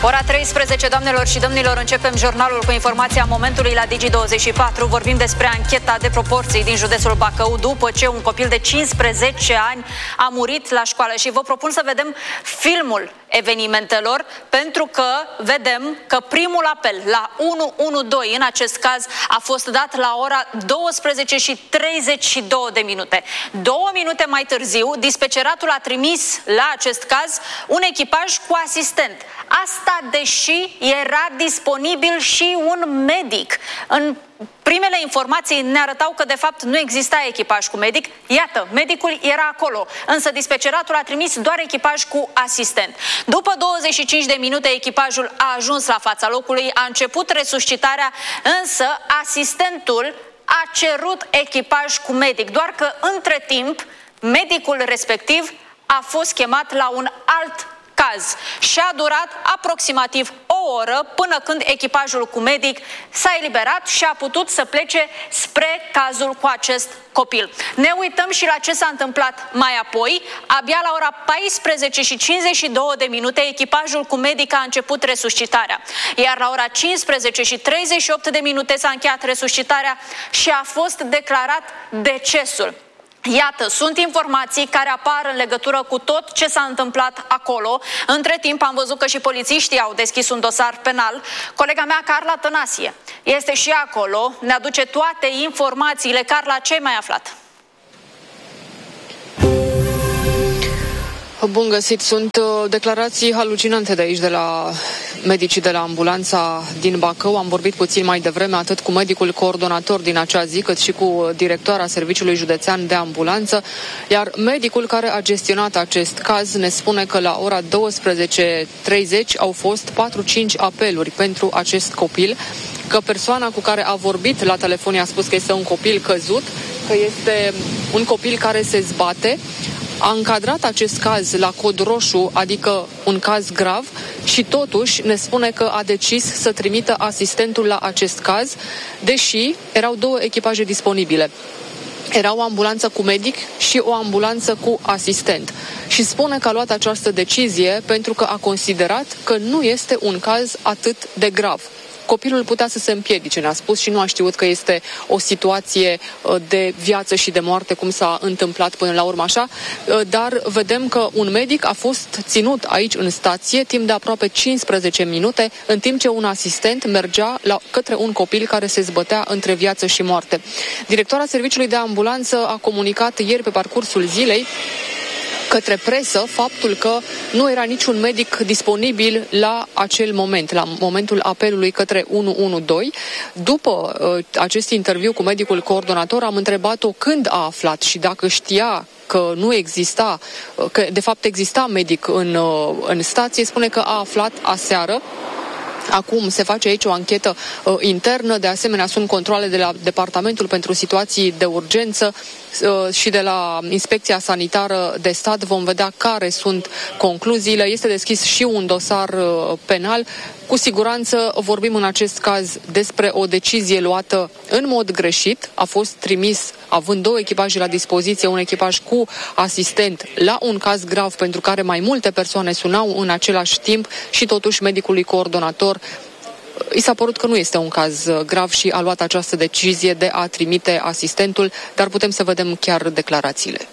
Ora 13, doamnelor și domnilor, începem jurnalul cu informația momentului la Digi24. Vorbim despre ancheta de proporții din județul Bacău după ce un copil de 15 ani a murit la școală. Și vă propun să vedem filmul evenimentelor, pentru că vedem că primul apel la 112 în acest caz a fost dat la ora 12:32. 2 minute mai târziu, dispeceratul a trimis la acest caz un echipaj cu asistent. Asta deși era disponibil și un medic. În primele informații ne arătau că de fapt nu exista echipaj cu medic. Iată, medicul era acolo, însă dispeceratul a trimis doar echipaj cu asistent. După 25 de minute echipajul a ajuns la fața locului, a început resuscitarea, însă asistentul a cerut echipaj cu medic, doar că între timp medicul respectiv a fost chemat la un alt caz și a durat aproximativ o oră până când echipajul cu medic s-a eliberat și a putut să plece spre cazul cu acest copil. Ne uităm și la ce s-a întâmplat mai apoi. Abia la ora 14:52 echipajul cu medic a început resuscitarea, iar la ora 15:38 s-a încheiat resuscitarea și a fost declarat decesul. Iată, sunt informații care apar în legătură cu tot ce s-a întâmplat acolo. Între timp am văzut că și polițiștii au deschis un dosar penal. Colega mea, Carla Tănasie, este și acolo, ne aduce toate informațiile. Carla, ce ai mai aflat? Bun găsit, sunt declarații halucinante de aici, de la medicii de la ambulanța din Bacău. Am vorbit puțin mai devreme atât cu medicul coordonator din acea zi, cât și cu directoarea Serviciului Județean de Ambulanță, iar medicul care a gestionat acest caz ne spune că la ora 12:30 au fost 4-5 apeluri pentru acest copil, că persoana cu care a vorbit la telefon i-a spus că este un copil căzut, că este un copil care se zbate. A încadrat acest caz la cod roșu, adică un caz grav, și totuși ne spune că a decis să trimită asistentul la acest caz, deși erau 2 echipaje disponibile. Era o ambulanță cu medic și o ambulanță cu asistent. Și spune că a luat această decizie pentru că a considerat că nu este un caz atât de grav. Copilul putea să se împiedice, ne-a spus, și nu a știut că este o situație de viață și de moarte, cum s-a întâmplat până la urmă așa, dar vedem că un medic a fost ținut aici în stație timp de aproape 15 minute, în timp ce un asistent mergea către un copil care se zbătea între viață și moarte. Directoarea Serviciului de Ambulanță a comunicat ieri pe parcursul zilei către presă faptul că nu era niciun medic disponibil la acel moment, la momentul apelului către 112. După acest interviu cu medicul coordonator am întrebat-o când a aflat și dacă știa că nu exista, că de fapt exista medic în stație. Spune că a aflat aseară. Acum se face aici o anchetă internă, de asemenea sunt controale de la Departamentul pentru Situații de Urgență și de la Inspecția Sanitară de Stat. Vom vedea care sunt concluziile. Este deschis și un dosar penal. Cu siguranță vorbim în acest caz despre o decizie luată în mod greșit. A fost trimis, având 2 echipaje la dispoziție, un echipaj cu asistent la un caz grav pentru care mai multe persoane sunau în același timp și totuși medicului coordonator i s-a părut că nu este un caz grav și a luat această decizie de a trimite asistentul, dar putem să vedem chiar declarațiile.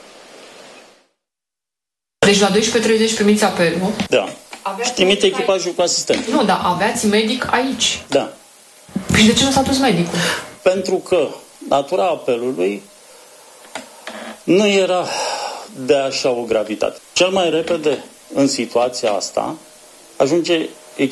Deci la 12:30 primiți apelul? Da. Și trimite echipajul cu asistent. Nu, dar aveați medic aici. Da. Și de ce nu s-a dus medicul? Pentru că natura apelului nu era de așa o gravitate. Cel mai repede în situația asta ajunge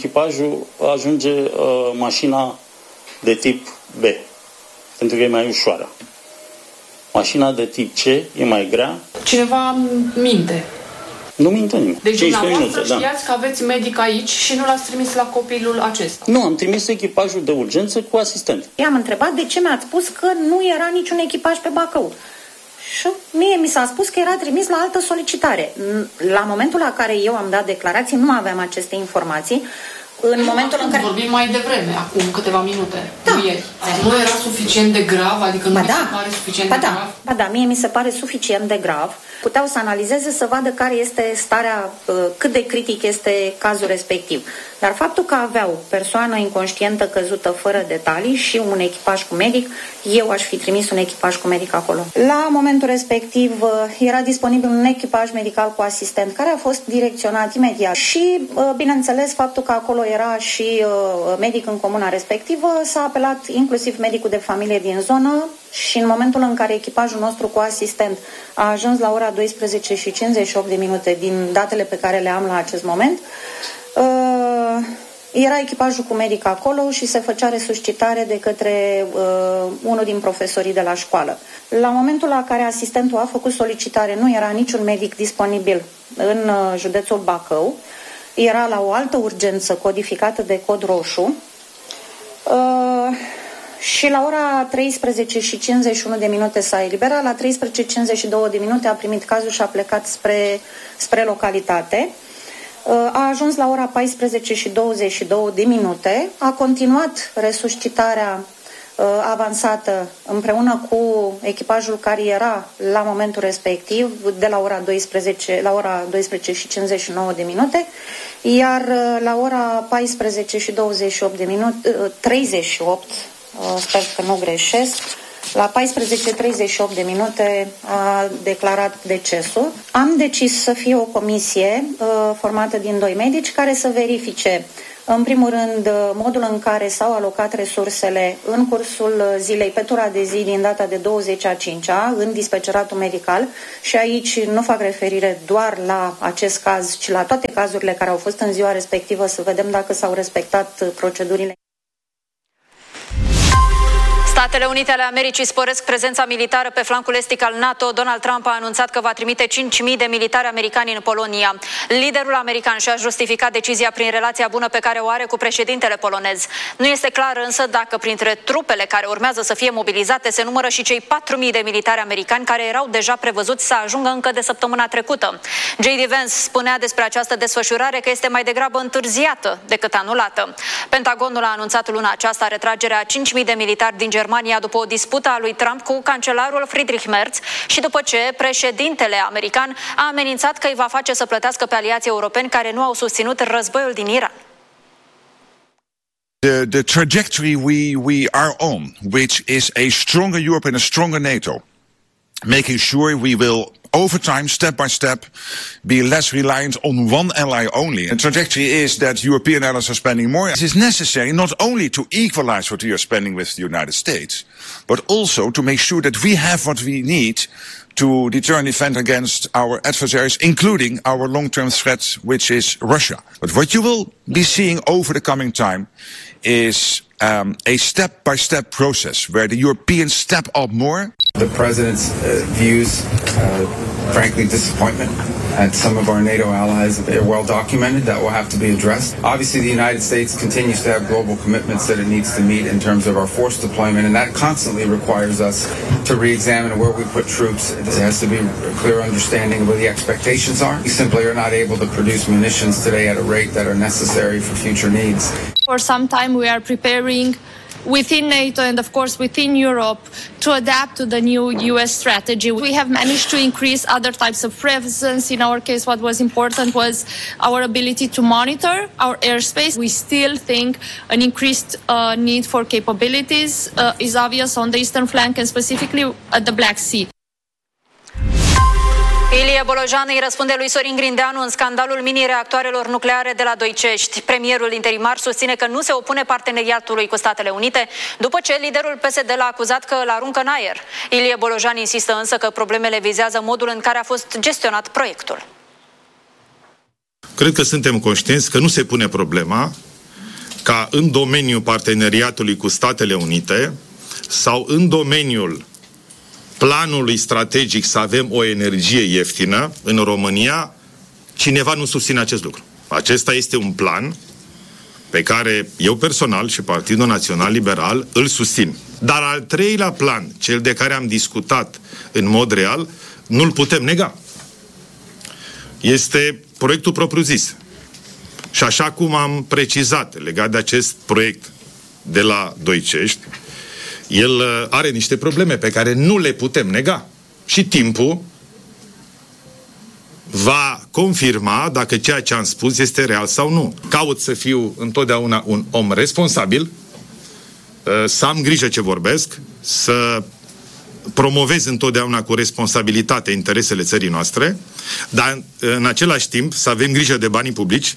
mașina de tip B, pentru că e mai ușoară. Mașina de tip C e mai grea. Cineva minte. Nu minte nimeni. Deci dumneavoastră știați că aveți medic aici și nu l-ați trimis la copilul acesta? Nu, am trimis echipajul de urgență cu asistent. I-am întrebat de ce mi-ați spus că nu era niciun echipaj pe Bacău. Și mie mi s-a spus că era trimis la altă solicitare. La momentul la care eu am dat declarații nu aveam aceste informații. în momentul în care... Vorbim mai devreme, acum câteva minute, da. nu ieri. Nu era suficient de grav? Adică nu mi se pare suficient de grav? Ba da, mie mi se pare suficient de grav. Puteau să analizeze, să vadă care este starea, cât de critic este cazul respectiv. Dar faptul că aveau persoană inconștientă căzută fără detalii și un echipaj cu medic, eu aș fi trimis un echipaj cu medic acolo. La momentul respectiv era disponibil un echipaj medical cu asistent care a fost direcționat imediat și, bineînțeles, faptul că acolo era și medic în comuna respectivă, s-a apelat inclusiv medicul de familie din zonă și în momentul în care echipajul nostru cu asistent a ajuns la ora 12:58 din datele pe care le am la acest moment, era echipajul cu medic acolo și se făcea resuscitare de către unul din profesorii de la școală. La momentul la care asistentul a făcut solicitare, nu era niciun medic disponibil în județul Bacău, era la o altă urgență codificată de cod roșu și la ora 13:51 s-a eliberat, la 13:52 a primit cazul și a plecat spre localitate. A ajuns la ora 14:22, a continuat resuscitarea avansată împreună cu echipajul care era la momentul respectiv de la ora 12 la ora 12:59, iar la ora 14:38, sper că nu greșesc, la 14:38 a declarat decesul. Am decis să fie o comisie formată din 2 medici care să verifice, în primul rând, modul în care s-au alocat resursele în cursul zilei, pe tura de zi din data de 20/5 în dispeceratul medical, și aici nu fac referire doar la acest caz, ci la toate cazurile care au fost în ziua respectivă, să vedem dacă s-au respectat procedurile. Statele Unite ale Americii sporesc prezența militară pe flancul estic al NATO. Donald Trump a anunțat că va trimite 5.000 de militari americani în Polonia. Liderul american și-a justificat decizia prin relația bună pe care o are cu președintele polonez. Nu este clar însă dacă printre trupele care urmează să fie mobilizate se numără și cei 4.000 de militari americani care erau deja prevăzuți să ajungă încă de săptămâna trecută. J.D. Vance spunea despre această desfășurare că este mai degrabă întârziată decât anulată. Pentagonul a anunțat luna aceasta retragerea a 5.000 de militari din Germania după o dispută a lui Trump cu cancelarul Friedrich Merz și după ce președintele american a amenințat că îi va face să plătească pe aliații europeni care nu au susținut războiul din Iran. The trajectory we are on, which is a stronger Europe and a stronger NATO, making sure we will over time, step by step, be less reliant on one ally only. The trajectory is that European allies are spending more. This is necessary not only to equalize what we are spending with the United States, but also to make sure that we have what we need to deter and defend against our adversaries, including our long-term threat, which is Russia. But what you will be seeing over the coming time is a step-by-step process where the Europeans step up more. The President's views, frankly, disappointment at some of our NATO allies. They're well documented. That will have to be addressed. Obviously, the United States continues to have global commitments that it needs to meet in terms of our force deployment, and that constantly requires us to re-examine where we put troops. There has to be a clear understanding of what the expectations are. We simply are not able to produce munitions today at a rate that are necessary for future needs. For some time, we are preparing within NATO and, of course, within Europe to adapt to the new US strategy. We have managed to increase other types of presence. In our case, what was important was our ability to monitor our airspace. We still think an increased need for capabilities is obvious on the eastern flank and specifically at the Black Sea. Ilie Bolojan îi răspunde lui Sorin Grindeanu în scandalul mini-reactoarelor nucleare de la Doicești. Premierul interimar susține că nu se opune parteneriatului cu Statele Unite, după ce liderul PSD l-a acuzat că îl aruncă în aer. Ilie Bolojan insistă însă că problemele vizează modul în care a fost gestionat proiectul. Cred că suntem conștienți că nu se pune problema ca în domeniul parteneriatului cu Statele Unite sau în domeniul planului strategic să avem o energie ieftină în România, cineva nu susține acest lucru. Acesta este un plan pe care eu personal și Partidul Național Liberal îl susțin. Dar al treilea plan, cel de care am discutat în mod real, nu-l putem nega. Este proiectul propriu-zis. Și așa cum am precizat legat de acest proiect de la Doicești, el are niște probleme pe care nu le putem nega. Și timpul va confirma dacă ceea ce am spus este real sau nu. Caut să fiu întotdeauna un om responsabil, să am grijă ce vorbesc, să promovez întotdeauna cu responsabilitate interesele țării noastre, dar în același timp să avem grijă de banii publici.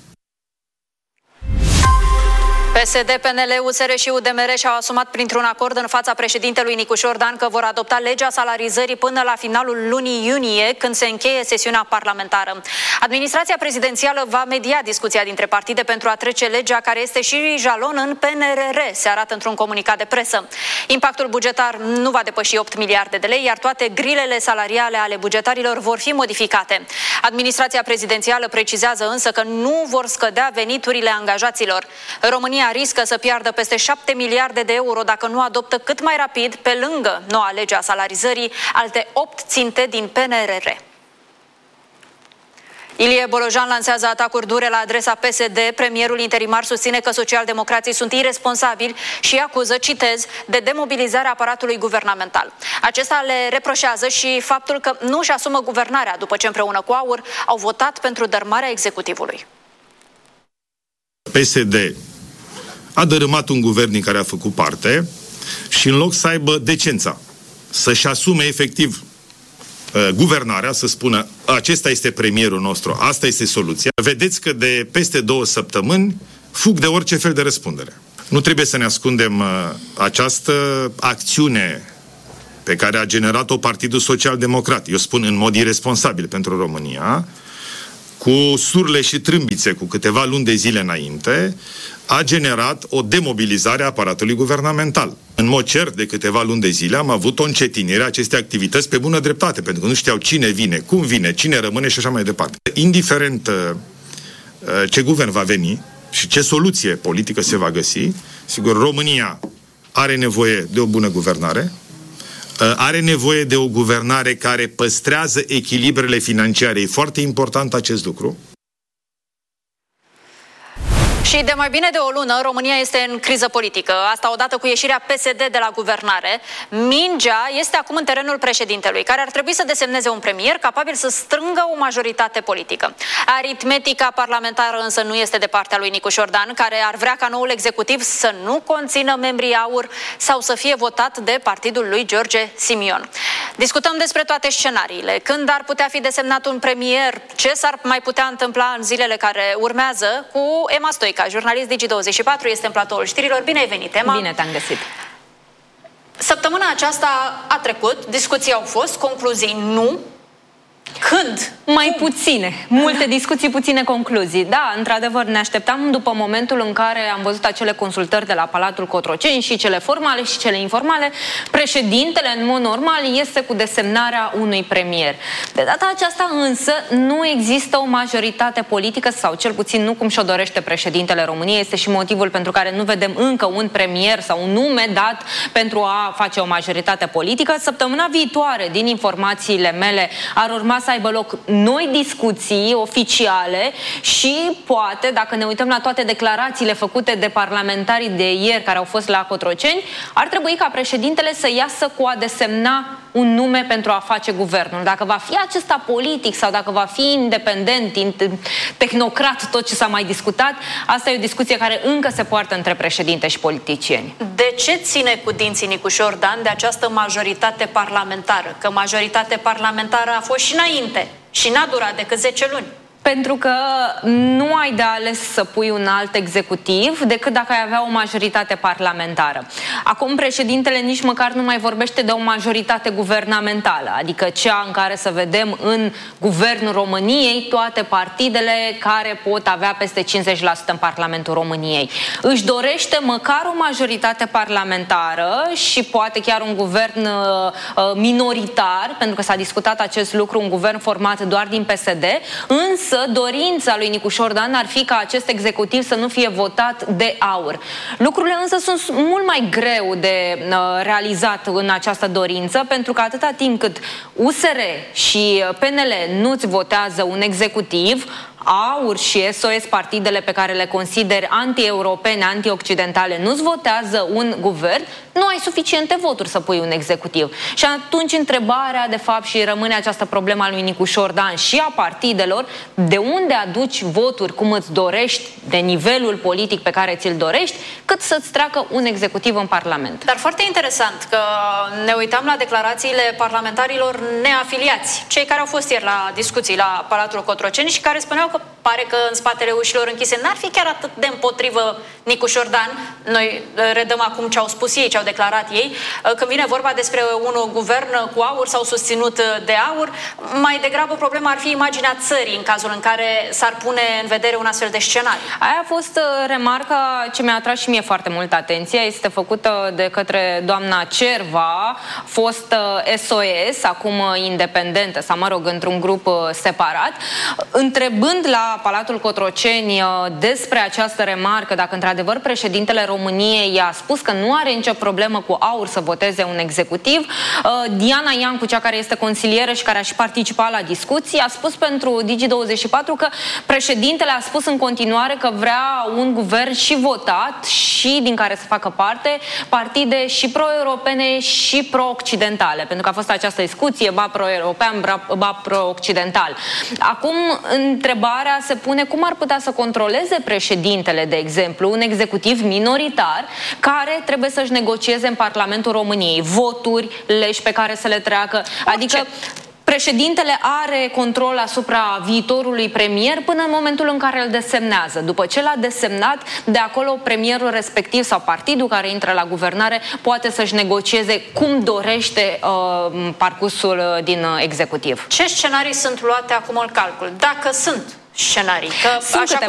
PSD, PNL, USR și UDMR și-au asumat printr-un acord în fața președintelui Nicu Șordan că vor adopta legea salarizării până la finalul lunii iunie, când se încheie sesiunea parlamentară. Administrația prezidențială va media discuția dintre partide pentru a trece legea care este și jalon în PNRR, se arată într-un comunicat de presă. Impactul bugetar nu va depăși 8 miliarde de lei, iar toate grilele salariale ale bugetarilor vor fi modificate. Administrația prezidențială precizează însă că nu vor scădea veniturile angajaților. România riscă să piardă peste 7 miliarde de euro dacă nu adoptă cât mai rapid, pe lângă noua lege a salarizării, alte 8 ținte din PNRR. Ilie Bolojan lansează atacuri dure la adresa PSD. Premierul interimar susține că socialdemocrații sunt iresponsabili și acuză, citez, de demobilizarea aparatului guvernamental. Acesta le reproșează și faptul că nu își asumă guvernarea după ce împreună cu AUR au votat pentru dărâmarea executivului. PSD a dărâmat un guvern din care a făcut parte și în loc să aibă decența, să-și asume efectiv guvernarea, să spună acesta este premierul nostru, asta este soluția. Vedeți că de peste 2 săptămâni fug de orice fel de răspundere. Nu trebuie să ne ascundem această acțiune pe care a generat-o Partidul Social-Democrat, eu spun în mod irresponsabil pentru România, cu surle și trâmbițe cu câteva luni de zile înainte, a generat o demobilizare a aparatului guvernamental. În mod cert, de câteva luni de zile am avut o încetinire a acestei activități pe bună dreptate, pentru că nu știau cine vine, cum vine, cine rămâne și așa mai departe. Indiferent ce guvern va veni și ce soluție politică se va găsi, sigur, România are nevoie de o bună guvernare, are nevoie de o guvernare care păstrează echilibrele financiare. E foarte important acest lucru. Și de mai bine de o lună, România este în criză politică. Asta odată cu ieșirea PSD de la guvernare. Mingea este acum în terenul președintelui, care ar trebui să desemneze un premier capabil să strângă o majoritate politică. Aritmetica parlamentară însă nu este de partea lui Nicu Șordan, care ar vrea ca noul executiv să nu conțină membrii AUR sau să fie votat de partidul lui George Simion. Discutăm despre toate scenariile. Când ar putea fi desemnat un premier? Ce s-ar mai putea întâmpla în zilele care urmează? Cu Emma Stoica, jurnalist Digi24, este în platoul știrilor. Bine ai venit, Emma! Bine te-am găsit! Săptămâna aceasta a trecut, discuții au fost, concluzii nu. Când? Mai puține. Multe discuții, puține concluzii. Da, într-adevăr, ne așteptam după momentul în care am văzut acele consultări de la Palatul Cotroceni, și cele formale și cele informale. Președintele, în mod normal, este cu desemnarea unui premier. De data aceasta însă nu există o majoritate politică, sau cel puțin nu cum și-o dorește președintele României. Este și motivul pentru care nu vedem încă un premier sau un nume dat pentru a face o majoritate politică. Săptămâna viitoare, din informațiile mele, ar urma să aibă loc noi discuții oficiale și poate, dacă ne uităm la toate declarațiile făcute de parlamentarii de ieri care au fost la Cotroceni, ar trebui ca președintele să iasă cu a desemna un nume pentru a face guvernul. Dacă va fi acesta politic sau dacă va fi independent, tehnocrat, tot ce s-a mai discutat, asta e o discuție care încă se poartă între președinte și politicieni. De ce ține cu dinții Nicu Șordan de această majoritate parlamentară? Că majoritate parlamentară a fost și înainte și n-a durat decât 10 luni. Pentru că nu ai de ales să pui un alt executiv decât dacă ai avea o majoritate parlamentară. Acum președintele nici măcar nu mai vorbește de o majoritate guvernamentală, adică cea în care să vedem în guvernul României toate partidele care pot avea peste 50% în Parlamentul României. Își dorește măcar o majoritate parlamentară și poate chiar un guvern minoritar, pentru că s-a discutat acest lucru, un guvern format doar din PSD, însă dorința lui Nicu Șordan ar fi ca acest executiv să nu fie votat de AUR. Lucrurile însă sunt mult mai greu de realizat în această dorință, pentru că atâta timp cât USR și PNL nu-ți votează un executiv, AUR și SOS, partidele pe care le consideri anti-europene, anti-occidentale, nu-ți votează un guvern, nu ai suficiente voturi să pui un executiv. Și atunci întrebarea, de fapt, și rămâne această problemă a lui Nicu Șordan și a partidelor, de unde aduci voturi cum îți dorești, de nivelul politic pe care ți-l dorești, cât să-ți treacă un executiv în Parlament. Dar foarte interesant că ne uitam la declarațiile parlamentarilor neafiliați, cei care au fost ieri la discuții la Palatul Cotroceni și care spuneau că pare că în spatele ușilor închise n-ar fi chiar atât de împotrivă Nicu Șordan. Noi redăm acum ce au spus ei, ce au declarat ei. Când vine vorba despre un guvern cu AUR sau susținut de AUR, mai degrabă problema ar fi imaginea țării în cazul în care s-ar pune în vedere un astfel de scenariu. Aia a fost remarca ce mi-a atras și mie foarte mult atenția. Este făcută de către doamna Cerva, fost SOS, acum independentă, sau mă rog, într-un grup separat, întrebând la Palatul Cotroceni despre această remarcă, dacă într-adevăr președintele României i-a spus că nu are nicio problemă cu AUR să voteze un executiv. Diana Iancu, cea care este consilieră și care a și participat la discuții, a spus pentru Digi24 că președintele a spus în continuare că vrea un guvern și votat și din care să facă parte partide și pro-europene și pro-occidentale, pentru că a fost această discuție, ba pro-european, ba pro-occidental. Acum, întrebarea se pune cum ar putea să controleze președintele, de exemplu, un executiv minoritar care trebuie să-și negocieze în Parlamentul României voturi, legi pe care să le treacă, adică președintele are control asupra viitorului premier până în momentul în care îl desemnează. După ce l-a desemnat, de acolo premierul respectiv sau partidul care intră la guvernare poate să-și negocieze cum dorește parcursul din executiv. Ce scenarii sunt luate acum în calcul? Dacă sunt scenarii. Că, sunt așa